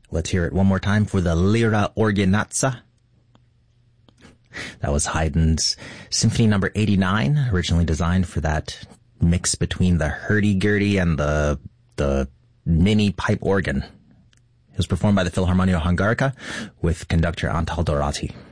Let's hear it one more time for the Lira Organazza. That was Haydn's Symphony number 89, originally designed for that mix between the hurdy-gurdy and the mini pipe organ. It was performed by the Philharmonia Hungarica with conductor Antal Dorati.